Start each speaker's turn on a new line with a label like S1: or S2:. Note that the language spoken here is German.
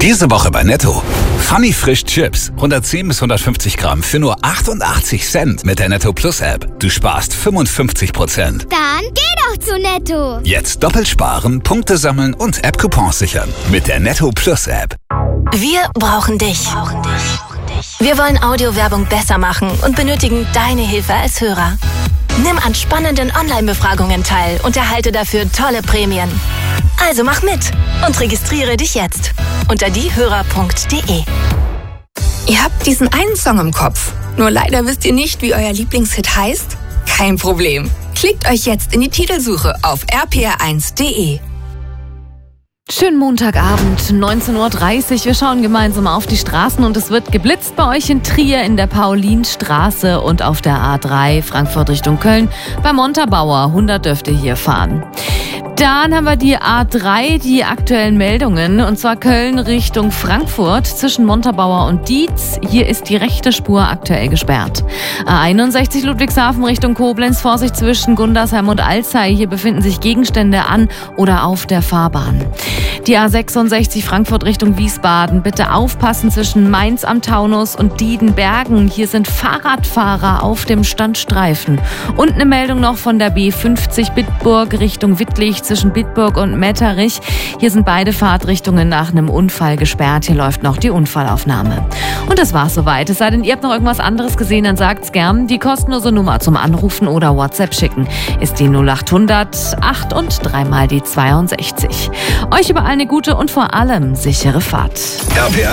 S1: Diese Woche bei Netto. Funny Frisch Chips. 110 bis 150 Gramm für nur 88 Cent mit der Netto Plus App. Du sparst 55%.
S2: Dann geh doch zu Netto.
S1: Jetzt doppelt sparen, Punkte sammeln und App-Coupons sichern. Mit der Netto Plus App.
S3: Wir brauchen dich. Wir wollen Audiowerbung besser machen und benötigen deine Hilfe als Hörer. Nimm an spannenden Online-Befragungen teil und erhalte dafür tolle Prämien. Also mach mit und registriere dich jetzt unter diehörer.de.
S4: Ihr habt diesen einen Song im Kopf, nur leider wisst ihr nicht, wie euer Lieblingshit heißt? Kein Problem. Klickt euch jetzt in die Titelsuche auf rpr1.de.
S5: Schönen Montagabend, 19:30 Uhr. Wir schauen gemeinsam auf die Straßen und es wird geblitzt bei euch in Trier in der Paulinstraße und auf der A3 Frankfurt Richtung Köln. Bei Montabaur 100 dürft ihr hier fahren. Dann haben wir die A3, die aktuellen Meldungen, und zwar Köln Richtung Frankfurt zwischen Montabaur und Dietz. Hier ist die rechte Spur aktuell gesperrt. A61 Ludwigshafen Richtung Koblenz, Vorsicht zwischen Gundersheim und Alzey. Hier befinden sich Gegenstände an oder auf der Fahrbahn. Die A66 Frankfurt Richtung Wiesbaden. Bitte aufpassen zwischen Mainz am Taunus und Diedenbergen. Hier sind Fahrradfahrer auf dem Standstreifen. Und eine Meldung noch von der B50 Bitburg Richtung Wittlich zwischen Bitburg und Metterich. Hier sind beide Fahrtrichtungen nach einem Unfall gesperrt. Hier läuft noch die Unfallaufnahme. Und das war's soweit. Es sei denn, ihr habt noch irgendwas anderes gesehen, dann sagt's gern. Die kostenlose Nummer zum Anrufen oder WhatsApp schicken ist die 0800 8 und 3 mal die 62. Euch überall eine gute und vor allem sichere Fahrt.
S1: RPR